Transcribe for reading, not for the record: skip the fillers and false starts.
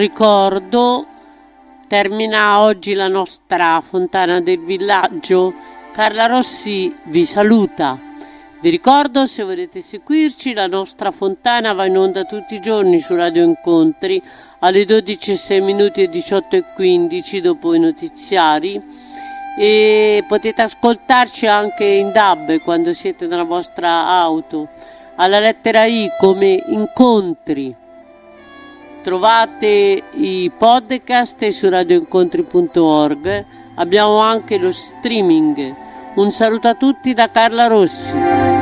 Ricordo, termina oggi la nostra fontana del villaggio. Carla Rossi vi saluta. Vi ricordo, se volete seguirci, la nostra fontana va in onda tutti i giorni su Radio Incontri alle 12:06 e 18:15 dopo i notiziari, e potete ascoltarci anche in DAB quando siete nella vostra auto, alla lettera I come Incontri. Trovate i podcast su radioincontri.org. Abbiamo anche lo streaming. Un saluto a tutti da Carla Rossi.